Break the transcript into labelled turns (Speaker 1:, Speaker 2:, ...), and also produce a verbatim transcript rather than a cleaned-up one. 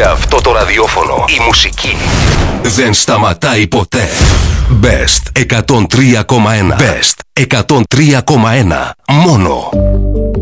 Speaker 1: σε αυτό το ραδιόφωνο. Η μουσική δεν σταματάει ποτέ. Best εκατόν τρία κόμμα ένα. Best εκατόν τρία κόμμα ένα. Μόνο.